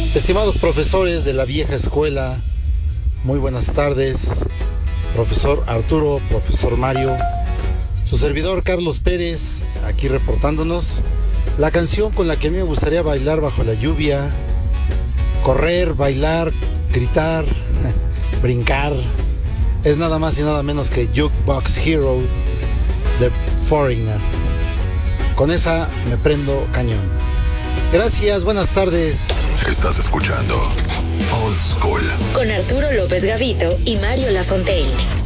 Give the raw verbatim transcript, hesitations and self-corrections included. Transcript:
Estimados profesores de la vieja escuela, muy buenas tardes. Profesor Arturo, profesor Mario, su servidor Carlos Pérez, aquí reportándonos. La canción con la que a mí me gustaría bailar bajo la lluvia, correr, bailar, gritar, brincar, es nada más y nada menos que Jukebox Hero de Foreigner. Con esa me prendo cañón. Gracias, buenas tardes. Estás escuchando Old School con Arturo López Gavito y Mario Lafontaine.